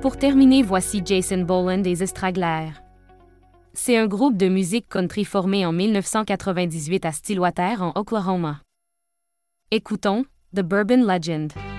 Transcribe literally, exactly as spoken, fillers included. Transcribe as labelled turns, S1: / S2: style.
S1: Pour terminer, voici Jason Boland et The Stragglers. C'est un groupe de musique country formé en mille neuf cent quatre-vingt-dix-huit à Stillwater, en Oklahoma. Écoutons The Bourbon Legend.